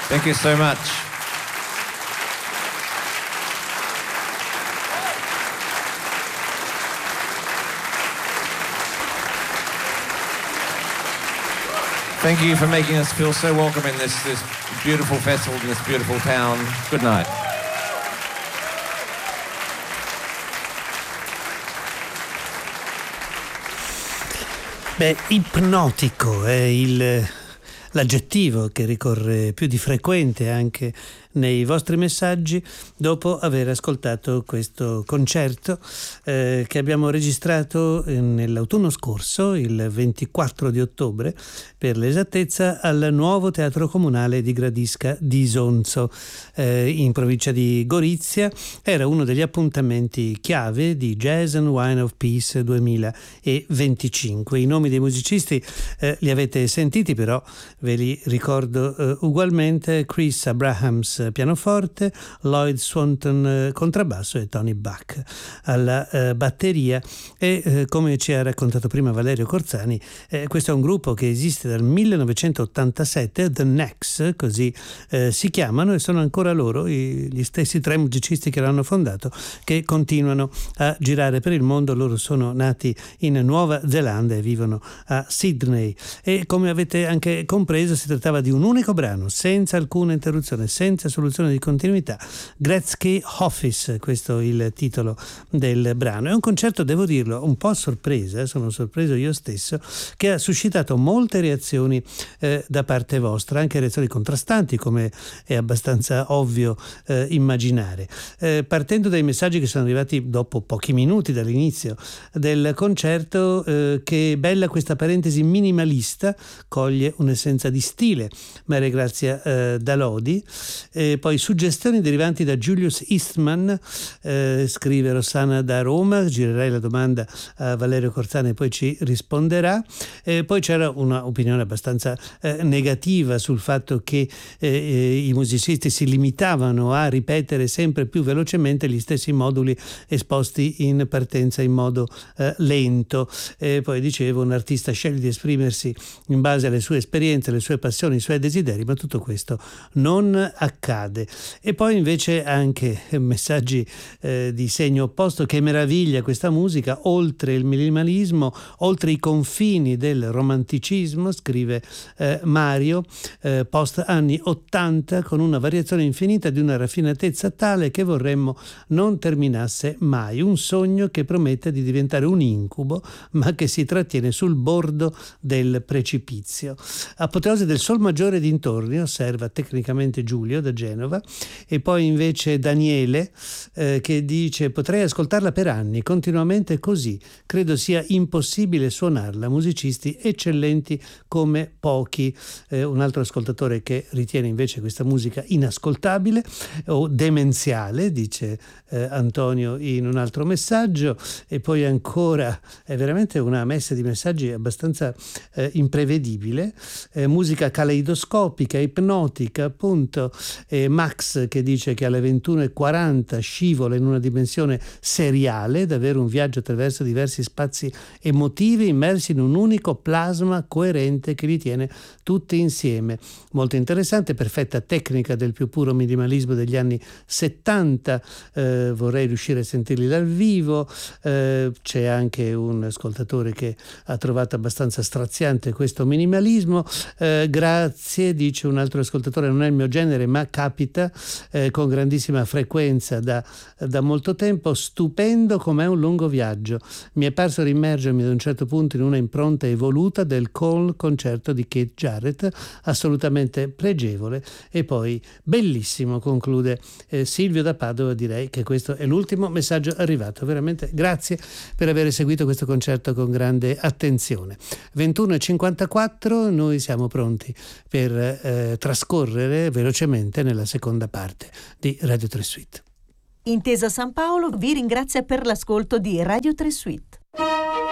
Thank you so much. Thank you for making us feel so welcome in this beautiful festival, in this beautiful town. Good night. Beh, ipnotico è l'aggettivo che ricorre più di frequente anche nei vostri messaggi dopo aver ascoltato questo concerto che abbiamo registrato nell'autunno scorso, il 24 di ottobre per l'esattezza, al nuovo Teatro Comunale di Gradisca d'Isonzo in provincia di Gorizia. Era uno degli appuntamenti chiave di Jazz and Wine of Peace 2025. I nomi dei musicisti li avete sentiti, però ve li ricordo ugualmente: Chris Abrahams pianoforte, Lloyd Swanton contrabbasso e Tony Buck alla batteria. E come ci ha raccontato prima Valerio Corzani, questo è un gruppo che esiste dal 1987, The Necks, così si chiamano, e sono ancora loro, gli stessi tre musicisti che l'hanno fondato, che continuano a girare per il mondo. Loro sono nati in Nuova Zelanda e vivono a Sydney, e come avete anche compreso si trattava di un unico brano, senza alcuna interruzione, senza soluzione di continuità. Gretzky Office, questo è il titolo del brano. È un concerto, devo dirlo, un po' a sorpresa, sono sorpreso io stesso, che ha suscitato molte reazioni da parte vostra, anche reazioni contrastanti, come è abbastanza ovvio immaginare. Partendo dai messaggi che sono arrivati dopo pochi minuti dall'inizio del concerto, che bella questa parentesi minimalista, coglie un'essenza di stile, Maria Grazia Dalodi. Poi suggestioni derivanti da Julius Eastman, scrive Rossana da Roma. Girerei la domanda a Valerio Corzani e poi ci risponderà. Poi c'era una opinione abbastanza negativa sul fatto che i musicisti si limitavano a ripetere sempre più velocemente gli stessi moduli esposti in partenza in modo lento. Poi dicevo, un artista sceglie di esprimersi in base alle sue esperienze, alle sue passioni, ai suoi desideri, ma tutto questo non accade. E poi invece anche messaggi di segno opposto: che meraviglia questa musica, oltre il minimalismo, oltre i confini del romanticismo, scrive Mario, post anni 80, con una variazione infinita di una raffinatezza tale che vorremmo non terminasse mai, un sogno che promette di diventare un incubo ma che si trattiene sul bordo del precipizio. Apoteosi del sol maggiore dintorni, osserva tecnicamente Giulio da Genova. E poi invece Daniele che dice: potrei ascoltarla per anni, continuamente così, credo sia impossibile suonarla, musicisti eccellenti come pochi. Un altro ascoltatore che ritiene invece questa musica inascoltabile o demenziale, dice Antonio in un altro messaggio. E poi ancora è veramente una messe di messaggi abbastanza imprevedibile, musica caleidoscopica, ipnotica, appunto. Max che dice che alle 21:40 scivola in una dimensione seriale, davvero un viaggio attraverso diversi spazi emotivi immersi in un unico plasma coerente che li tiene tutti insieme. Molto interessante, perfetta tecnica del più puro minimalismo degli anni 70. Vorrei riuscire a sentirli dal vivo. C'è anche un ascoltatore che ha trovato abbastanza straziante questo minimalismo. Grazie, dice un altro ascoltatore, non è il mio genere ma capita con grandissima frequenza da molto tempo. Stupendo com'è un lungo viaggio, mi è parso di immergermi ad un certo punto in una impronta evoluta del Cole concerto di Keith Jarrett, assolutamente pregevole. E poi bellissimo, conclude Silvio da Padova. Direi che questo è l'ultimo messaggio arrivato. Veramente grazie per aver seguito questo concerto con grande attenzione. 21:54, noi siamo pronti per trascorrere velocemente nella seconda parte di Radio 3 Suite. Intesa San Paolo vi ringrazia per l'ascolto di Radio 3 Suite.